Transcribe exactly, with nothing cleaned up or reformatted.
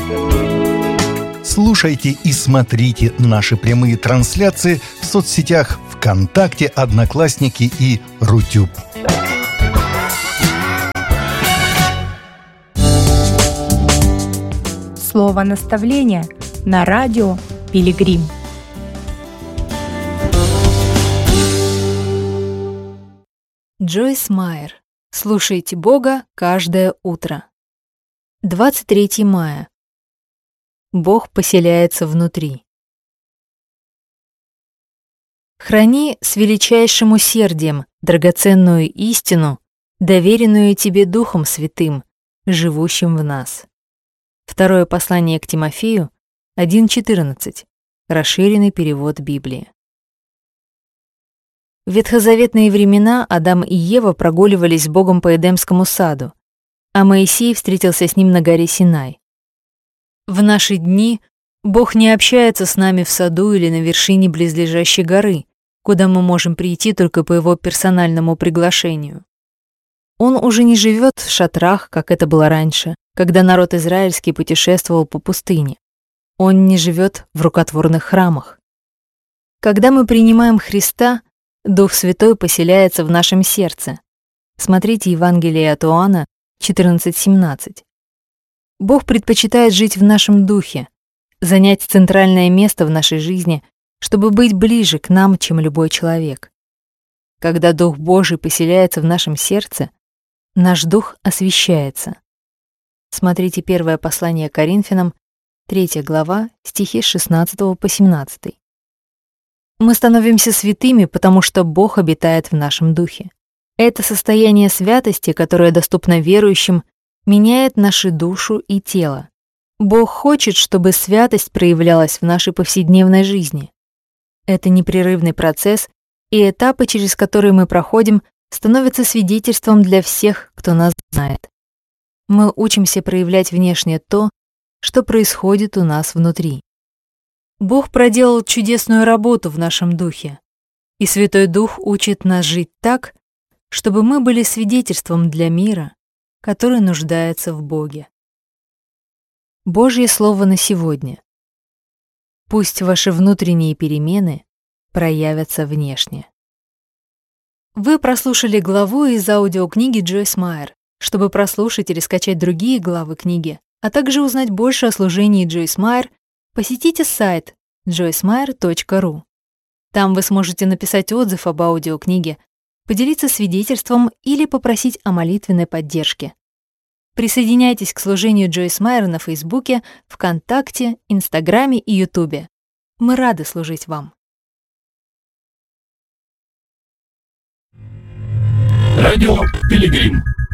Слушайте и смотрите наши прямые трансляции в соцсетях ВКонтакте, Одноклассники и Рутюб. Слово наставления на радио Пилигрим. Джойс Майер. Слушайте Бога каждое утро. двадцать третьего мая. Бог поселяется внутри. Храни с величайшим усердием драгоценную истину, доверенную тебе Духом Святым, живущим в нас. Второе послание к Тимофею, один четырнадцать. Расширенный перевод Библии. В ветхозаветные времена Адам и Ева прогуливались с Богом по Эдемскому саду, а Моисей встретился с ним на горе Синай. В наши дни Бог не общается с нами в саду или на вершине близлежащей горы, куда мы можем прийти только по Его персональному приглашению. Он уже не живет в шатрах, как это было раньше, когда народ израильский путешествовал по пустыне. Он не живет в рукотворных храмах. Когда мы принимаем Христа, Дух Святой поселяется в нашем сердце. Смотрите Евангелие от Иоанна четырнадцать семнадцать. Бог предпочитает жить в нашем духе, занять центральное место в нашей жизни, чтобы быть ближе к нам, чем любой человек. Когда Дух Божий поселяется в нашем сердце, наш дух освящается. Смотрите первое послание к Коринфянам, третья глава, стихи с шестнадцатого по семнадцатый. Мы становимся святыми, потому что Бог обитает в нашем духе. Это состояние святости, которое доступно верующим, меняет нашу душу и тело. Бог хочет, чтобы святость проявлялась в нашей повседневной жизни. Это непрерывный процесс, и этапы, через которые мы проходим, становятся свидетельством для всех, кто нас знает. Мы учимся проявлять внешне то, что происходит у нас внутри. Бог проделал чудесную работу в нашем духе, и Святой Дух учит нас жить так, чтобы мы были свидетельством для мира, который нуждается в Боге. Божье слово на сегодня. Пусть ваши внутренние перемены проявятся внешне. Вы прослушали главу из аудиокниги Джойс Майер. Чтобы прослушать или скачать другие главы книги, а также узнать больше о служении Джойс Майер, посетите сайт джойс майер точка ру. Там вы сможете написать отзыв об аудиокниге, поделиться свидетельством или попросить о молитвенной поддержке. Присоединяйтесь к служению Джойс Майер на Фейсбуке, ВКонтакте, Инстаграме и Ютубе. Мы рады служить вам. Радио Пилигрим.